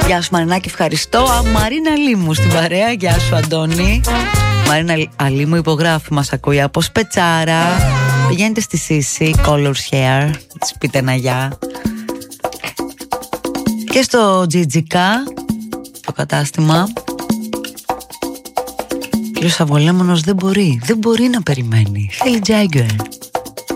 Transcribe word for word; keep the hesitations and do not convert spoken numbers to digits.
Γεια σου Μαρινάκη, ευχαριστώ. Α, Μαρίνα Λίμου στην παρέα. Γεια σου Αντώνη. Μαρίνα Αλίμου υπογράφει, μας ακούει από Σπετσάρα. Πηγαίνετε στη Σύση, Colors Hair, της πείτε ένα γεια. Και στο Τζιτζικά, το κατάστημα. Κύριος Αβολέμονος δεν μπορεί, δεν μπορεί να περιμένει. Θέλει Jagger.